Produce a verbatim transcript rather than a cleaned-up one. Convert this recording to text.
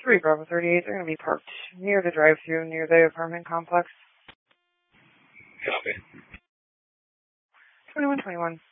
three Bravo thirty-eight, they're going to be parked near the drive-thru, near the apartment complex. Copy. twenty-one twenty-one.